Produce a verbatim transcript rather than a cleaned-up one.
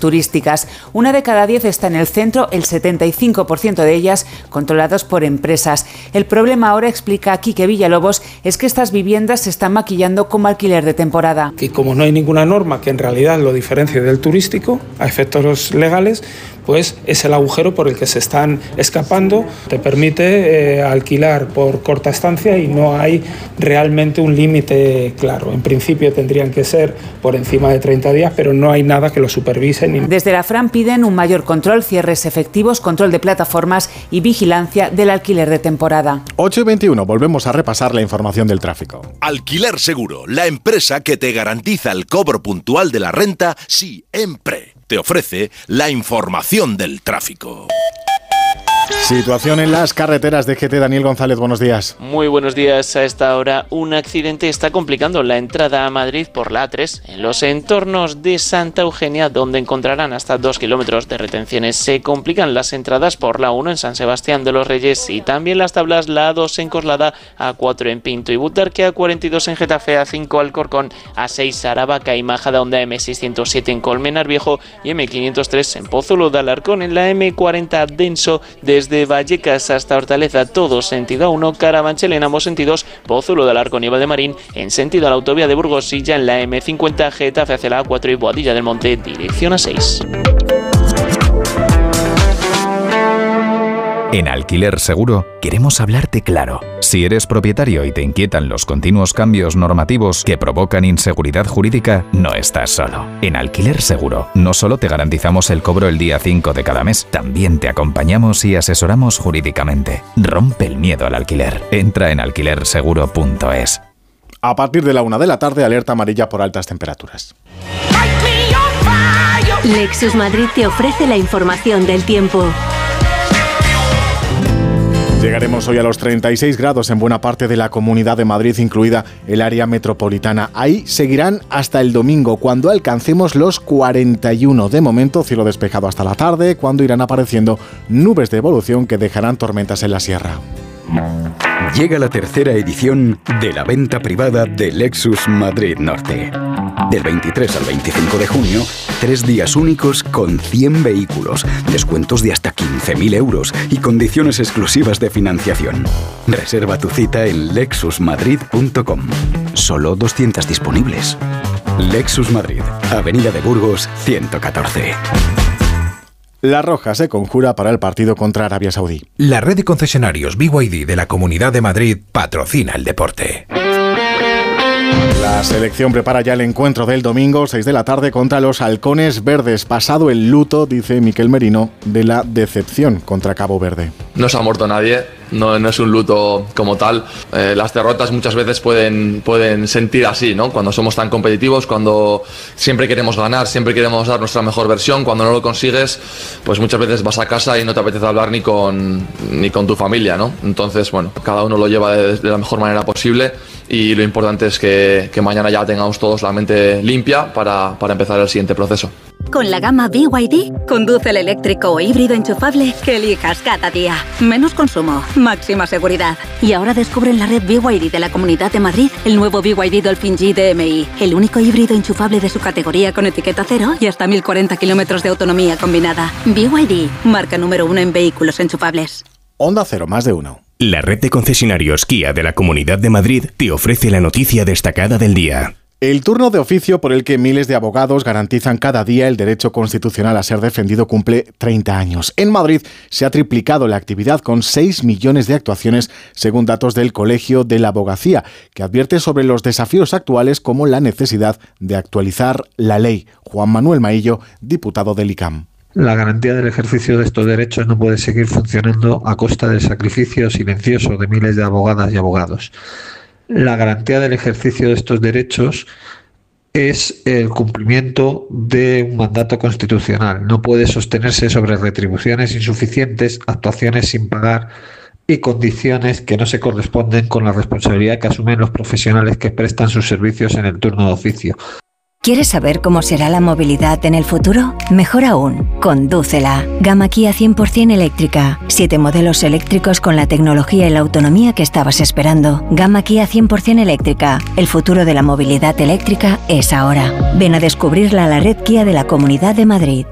turísticas. Una de cada diez está en el centro, el setenta y cinco por ciento de ellas controlados por empresas. El problema ahora, explica Quique Villalobos, es que estas viviendas se están maquillando como alquiler de temporada. Que como no hay ninguna norma que en realidad lo diferencie del turístico, a efectos legales, pues es el agujero por el que se están escapando. Te permite eh, alquilar por corta estancia y no hay realmente un límite claro. En principio tendrían que ser por encima de treinta días, pero no hay nada que lo supervise. Ni... Desde la Fran piden un mayor control, cierres efectivos, control de plataformas y vigilancia del alquiler de temporada. ocho y veintiuno, volvemos a repasar la información del tráfico. Alquiler Seguro, la empresa que te garantiza el cobro puntual de la renta siempre. Te ofrece la información del tráfico. Situación en las carreteras de G T. Daniel González, buenos días. Muy buenos días. A esta hora un accidente está complicando la entrada a Madrid por la A tres en los entornos de Santa Eugenia, donde encontrarán hasta dos kilómetros de retenciones. Se complican las entradas por la uno en San Sebastián de los Reyes y también las tablas, la A dos en Coslada, A cuatro en Pinto y Butarque, A cuarenta y dos en Getafe, A cinco Alcorcón, A seis Aravaca y Majadahonda, M seiscientos siete en Colmenar Viejo y M quinientos tres en Pozuelo de Alarcón. En la M cuarenta denso desde Vallecas hasta Hortaleza, todo sentido A uno, Carabanchel en ambos sentidos, Pozuelo de Alarcón y Valdemarín en sentido a la autovía de Burgos y ya en la M cincuenta, Getafe hacia la A cuatro y Boadilla del Monte, dirección A seis. En Alquiler Seguro queremos hablarte claro. Si eres propietario y te inquietan los continuos cambios normativos que provocan inseguridad jurídica, no estás solo. En Alquiler Seguro no solo te garantizamos el cobro el día cinco de cada mes, también te acompañamos y asesoramos jurídicamente. Rompe el miedo al alquiler. Entra en alquiler seguro punto es. A partir de la una de la tarde, alerta amarilla por altas temperaturas. Lexus Madrid te ofrece la información del tiempo. Llegaremos hoy a los treinta y seis grados en buena parte de la Comunidad de Madrid, incluida el área metropolitana. Ahí seguirán hasta el domingo, cuando alcancemos los cuarenta y uno. De momento, cielo despejado hasta la tarde, cuando irán apareciendo nubes de evolución que dejarán tormentas en la sierra. Llega la tercera edición de la venta privada de Lexus Madrid Norte. Del veintitrés al veinticinco de junio, tres días únicos con cien vehículos, descuentos de hasta quince mil euros y condiciones exclusivas de financiación. Reserva tu cita en lexus madrid punto com. Solo doscientas disponibles. Lexus Madrid, Avenida de Burgos, ciento catorce. La Roja se conjura para el partido contra Arabia Saudí. La red de concesionarios B Y D de la Comunidad de Madrid patrocina el deporte. La selección prepara ya el encuentro del domingo, seis de la tarde, contra los Halcones Verdes. Pasado el luto, dice Miquel Merino, de la decepción contra Cabo Verde. No se ha muerto nadie, no, no es un luto como tal. Eh, las derrotas muchas veces pueden, pueden sentir así, ¿no? Cuando somos tan competitivos, cuando siempre queremos ganar, siempre queremos dar nuestra mejor versión. Cuando no lo consigues, pues muchas veces vas a casa y no te apetece hablar ni con, ni con tu familia, ¿no? Entonces, bueno, cada uno lo lleva de, de la mejor manera posible y lo importante es que, que mañana ya tengamos todos la mente limpia para, para empezar el siguiente proceso. Con la gama B Y D, conduce el eléctrico o híbrido enchufable que elijas cada día. Menos consumo, máxima seguridad. Y ahora descubre en la red B Y D de la Comunidad de Madrid el nuevo B Y D Dolphin G D M I, el único híbrido enchufable de su categoría con etiqueta cero y hasta mil cuarenta kilómetros de autonomía combinada. B Y D, marca número uno en vehículos enchufables. Onda Cero, más de uno. La red de concesionarios Kia de la Comunidad de Madrid te ofrece la noticia destacada del día. El turno de oficio por el que miles de abogados garantizan cada día el derecho constitucional a ser defendido cumple treinta años. En Madrid se ha triplicado la actividad con seis millones de actuaciones, según datos del Colegio de la Abogacía, que advierte sobre los desafíos actuales como la necesidad de actualizar la ley. Juan Manuel Maillo, diputado del I C A M. La garantía del ejercicio de estos derechos no puede seguir funcionando a costa del sacrificio silencioso de miles de abogadas y abogados. La garantía del ejercicio de estos derechos es el cumplimiento de un mandato constitucional. No puede sostenerse sobre retribuciones insuficientes, actuaciones sin pagar y condiciones que no se corresponden con la responsabilidad que asumen los profesionales que prestan sus servicios en el turno de oficio. ¿Quieres saber cómo será la movilidad en el futuro? Mejor aún, condúcela. Gama Kia cien por ciento eléctrica. Siete modelos eléctricos con la tecnología y la autonomía que estabas esperando. Gama Kia cien por ciento eléctrica. El futuro de la movilidad eléctrica es ahora. Ven a descubrirla a la red Kia de la Comunidad de Madrid.